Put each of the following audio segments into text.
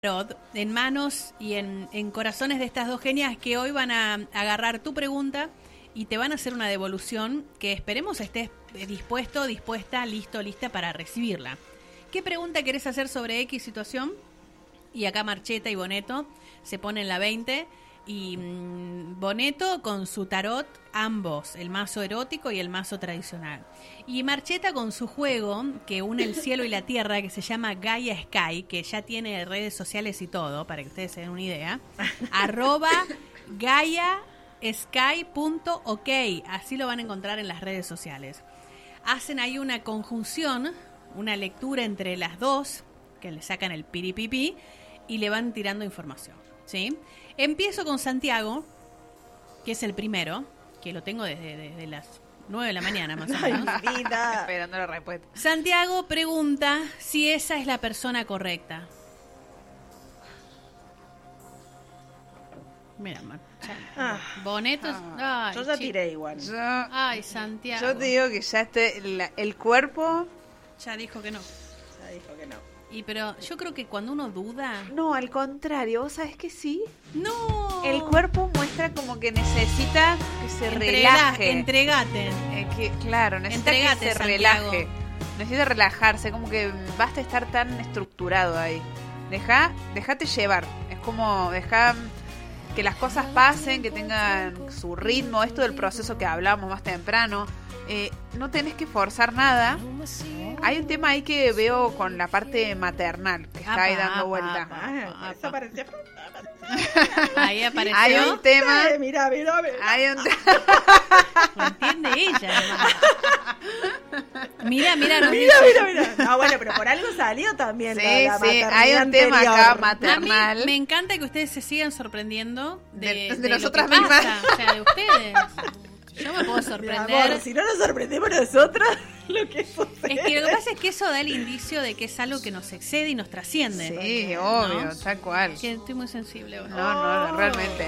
en manos y en corazones de estas dos genias que hoy van a agarrar tu pregunta y te van a hacer una devolución que esperemos estés dispuesto, dispuesta, listo, lista para recibirla. ¿Qué pregunta querés hacer sobre X situación? Y acá Marcheta y Boneto se ponen la 20 y Boneto con su tarot, ambos, el mazo erótico y el mazo tradicional. Y Marcheta con su juego que une el cielo y la tierra, que se llama Gaia Sky, que ya tiene redes sociales y todo, para que ustedes se den una idea. @GaiaSky.ok, así lo van a encontrar en las redes sociales. Hacen ahí una conjunción, una lectura entre las dos, que le sacan el piripipi y le van tirando información, ¿sí? Empiezo con Santiago, que es el primero, que lo tengo desde las 9 de la mañana más o menos. Esperando la respuesta. Santiago pregunta si esa es la persona correcta. Mira, Boneto. Ay, yo ya tiré igual. Ay, Santiago. Yo te digo que ya el cuerpo ya dijo que no. Ya dijo que no. Y pero yo creo que cuando uno duda... No, al contrario, ¿vos sabés que sí? ¡No! El cuerpo muestra como que necesita que se relaje. Entregate. Claro, necesita Entregate, que se Santiago. relaje. Necesita relajarse, como que basta estar tan estructurado ahí. Dejate llevar. Es como dejar que las cosas pasen, que tengan su ritmo. Esto del proceso que hablábamos más temprano. No tenés que forzar nada. Hay un tema ahí que veo con la parte maternal que está ahí dando vuelta. Eso apareció. Ahí apareció. Hay un tema. Mira. Hay un Lo entiende ella. Mira. No, bueno, pero por algo salió también. Sí, la hay un tema anterior. acá A mí maternal. me encanta que ustedes se sigan sorprendiendo de nosotras lo que mismas. pasa, o sea, de ustedes. Yo me puedo Mi sorprender. amor, si no nos sorprendemos nosotros, lo que sucede. Es que lo que pasa es que eso da el indicio de que es algo que nos excede y nos trasciende. Sí, ¿no? obvio, tal cual. Que estoy muy sensible hoy. No, realmente.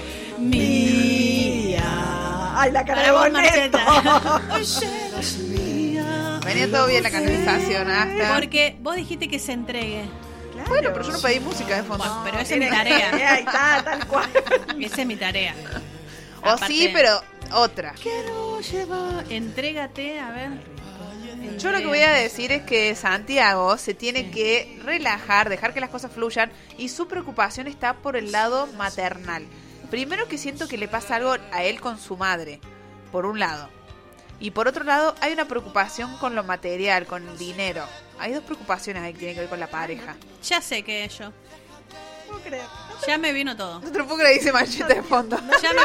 Mía. Ay, la cara de Para vos, Boneto. Venía todo bien la canalización hasta. Porque vos dijiste que se entregue. Claro. Bueno, pero yo no pedí música de fondo. Bueno, pero esa es mi Tiene que- tarea. Ahí está, tal cual. Esa es mi tarea. O Aparte, sí, pero otra. quiero llevar. Entrégate, a ver. Yo lo que voy a decir es que Santiago se tiene que relajar, dejar que las cosas fluyan y su preocupación está por el lado maternal. Primero que siento que le pasa algo a él con su madre, por un lado. Y por otro lado hay una preocupación con lo material, con el dinero. Hay dos preocupaciones ahí que tienen que ver con la pareja. Ya sé que es yo. No puedo creer. Ya me vino todo. No te lo puedo creer, dice Manchita de fondo.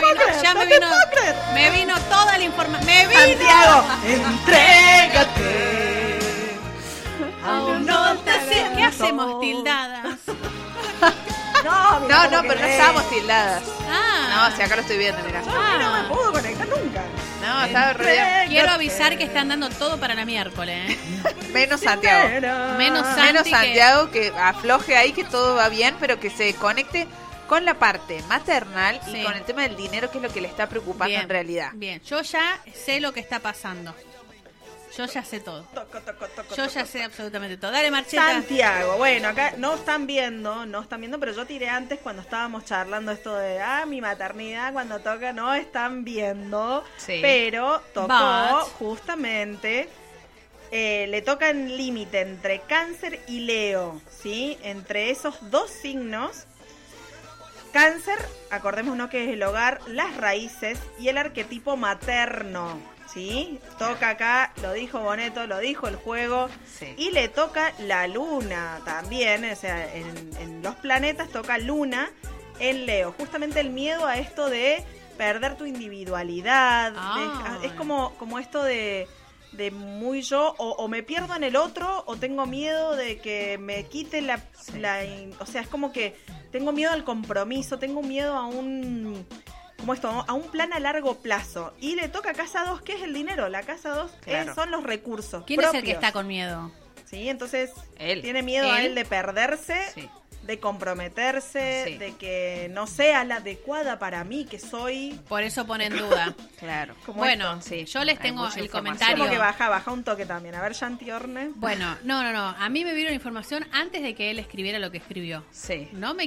Me vino toda la información. Me vino. Santiago, entrégate. Aún no te siento. ¿Qué hacemos, tildadas? No, No, pero no estábamos tildadas. Ah. No, si acá lo estoy viendo, mira. No me puedo conectar nunca. No, estaba re bien. Quiero avisar que están dando todo para la miércoles, ¿eh? Menos Santiago. Menos Santi Menos que- Santiago que afloje ahí, que todo va bien, pero que se conecte con la parte maternal Sí. y con el tema del dinero, que es lo que le está preocupando Bien, en realidad. Bien, yo ya sé lo que está pasando. Yo ya sé todo. Yo ya sé absolutamente todo. Dale, Marcheta. Santiago, bueno, acá no están viendo, pero yo tiré antes cuando estábamos charlando esto de, mi maternidad, cuando toca, no están viendo, Sí. pero tocó But. justamente, le toca en límite entre Cáncer y Leo, ¿sí? Entre esos dos signos. Cáncer, acordémonos que es el hogar, las raíces y el arquetipo materno, ¿sí? Toca acá, lo dijo Boneto, lo dijo el juego, Sí. y le toca la luna también, o sea, en los planetas toca luna en Leo, justamente el miedo a esto de perder tu individualidad, Ah. es como esto de muy yo, o me pierdo en el otro, o tengo miedo de que me quite o sea, es como que tengo miedo al compromiso, tengo miedo a un plan a largo plazo. Y le toca a casa 2, que es el dinero. La casa 2 Claro. son los recursos ¿Quién es el propios. que está con miedo? Sí, entonces Él. tiene miedo a ¿Él? él de perderse, Sí. de comprometerse, Sí. de que no sea la adecuada para mí, que soy... Por eso pone en duda. Claro. Como Bueno, esto. Sí, yo les hay tengo mucha el información. comentario. Como que baja un toque también. A ver, Yanti Orne. Bueno, no. A mí me vieron información antes de que él escribiera lo que escribió. Sí. No me